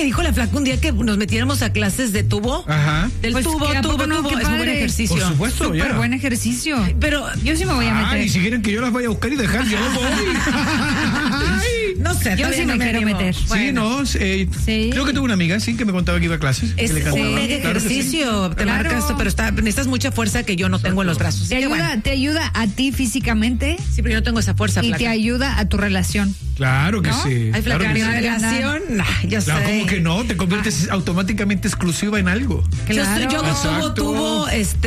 me dijo la flaca un día que nos metiéramos a clases de tubo. Ajá. Del Pues, tubo. ¿qué, a poco no? Qué Es un buen padre. ejercicio. Por supuesto, Súper ya. buen ejercicio. Pero Yo sí me voy a meter. Ay, si quieren que yo las vaya a buscar y dejar, yo voy. Ay. no sé, Yo todavía sí no me quiero animo. meter. Sí, Bueno, no, Sí. creo que tuve una amiga, sí, que me contaba que iba a clases. es que le un encantaba. mega Claro que sí. ejercicio. Te Claro. marcas esto, pero necesitas mucha fuerza que yo no tengo en los brazos. Te Así que ayuda, bueno. te ayuda a ti físicamente Sí, pero yo no tengo esa fuerza, y flaca. te ayuda a tu relación. Claro que ¿No? sí. Ay, flaca, claro que mi sí. relación, ya sé. Claro, como que no, te conviertes automáticamente exclusiva en algo. Claro. Yo Exacto. tubo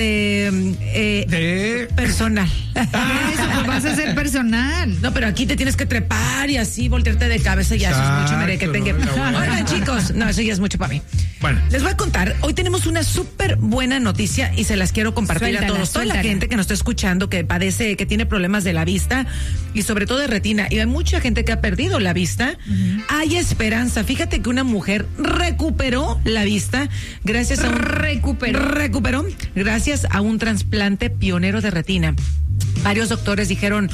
De... personal. Eso, pues vas a ser personal. No, pero aquí te tienes que trepar y así voltearte de cabeza y ya eso es mucho Exacto, merequetengue. no, la buena. Oigan, chicos, no, eso ya es mucho para mí. Bueno. Les voy a contar, hoy tenemos una súper buena noticia y se las quiero compartir Suéltala, a todos. Toda la suéltala. gente que nos está escuchando, que padece, que tiene problemas de la vista y sobre todo de retina. Y hay mucha gente que ha perdido la vista. Hay esperanza. Fíjate que una mujer recuperó la vista gracias a un... Recuperó gracias a un trasplante pionero de retina. Varios doctores dijeron,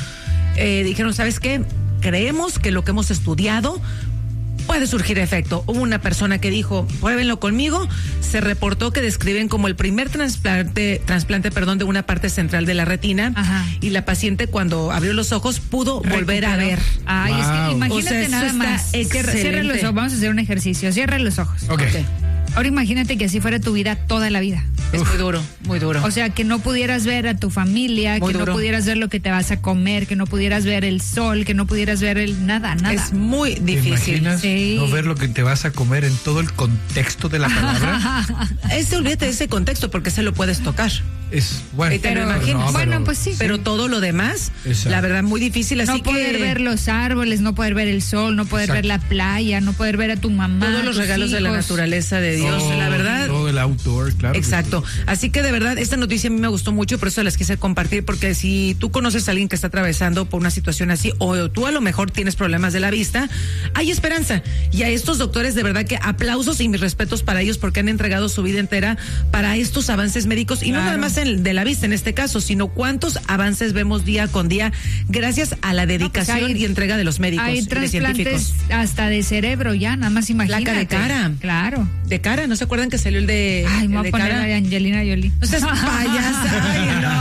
¿sabes qué? Creemos que lo que hemos estudiado puede surgir efecto. Hubo una persona que dijo, pruébenlo conmigo. Se reportó que describen como el primer trasplante, de una parte central de la retina. Ajá. Y la paciente cuando abrió los ojos pudo volver a ver. Ay, es que Wow. imagínate O sea, eso nada está más. Cierra excelente. los ojos. Vamos a hacer un ejercicio. Cierra los ojos. Ok. Ahora imagínate que así fuera tu vida toda la vida. Es muy duro, muy duro. O sea, que no pudieras ver a tu familia, Muy que duro. no pudieras ver lo que te vas a comer, que no pudieras ver el sol, que no pudieras ver nada. es muy ¿Te difícil. imaginas Sí. no ver lo que te vas a comer en todo el contexto de la palabra? Olvídate de ese contexto porque se lo puedes tocar. Es bueno. Y te lo pero imaginas. Bueno, pues sí. Pero todo lo demás, Exacto. la verdad, muy difícil. Así No poder que ver los árboles, no poder ver el sol, no poder Exacto. ver la playa, no poder ver a tu mamá. todos los tus regalos de la hijos. naturaleza de Dios, Todo, la verdad. Todo el outdoor, claro. que Exacto. sí. Así que de verdad, esta noticia a mí me gustó mucho, por eso las quise compartir, porque si tú conoces a alguien que está atravesando por una situación así, o tú a lo mejor tienes problemas de la vista, hay esperanza. Y a estos doctores, de verdad que aplausos y mis respetos para ellos, porque han entregado su vida entera para estos avances médicos, y no Claro. nada más de la vista en este caso, sino cuántos avances vemos día con día gracias a la dedicación hay- y entrega de los médicos Hay y de trasplantes científicos. hasta de cerebro ya, nada más imagínate. Placa de cara. Claro. De cara, ¿no se acuerdan que salió el de, Ay, me el voy de a poner cara? a Angelina Jolie. No seas payasa.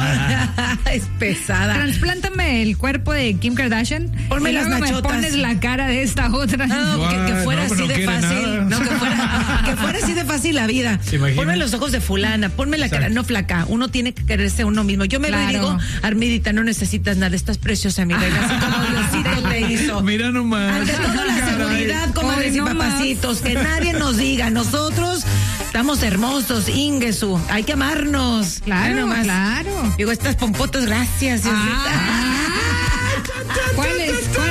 Ay, no. Es pesada. Transplántame el cuerpo de Kim Kardashian. Ponme y las luego nachotas. me pones la cara de esta otra. No, que fuera No, pero así no de quiere fácil. nada. No, que fuera así de fácil la vida. ¿Se imagina? Ponme los ojos de fulana, ponme la cara, Exacto. no flaca. Uno tiene que quererse a uno mismo. Yo me Claro. digo, Armidita, no necesitas nada, estás preciosa, mi reina. Así como Diosito te hizo. Mira nomás. Ante todo la Caray. seguridad, comadres Hoy y no papacitos, que nadie nos diga, nosotros estamos hermosos, Ingesu, hay que amarnos. Claro, Ve nomás. claro. Digo, estas pompotas, gracias, Diosita. ¿Cuáles?